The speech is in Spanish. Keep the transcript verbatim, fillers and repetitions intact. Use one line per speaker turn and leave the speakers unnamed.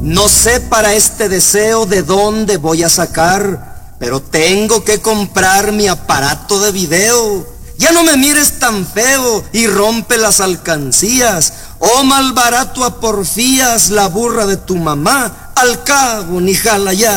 No sé para este deseo de dónde voy a sacar, pero tengo que comprar mi aparato de video. Ya no me mires tan feo y rompe las alcancías. Oh, malbarato a porfías, la burra de tu mamá, al cabo ni jala ya.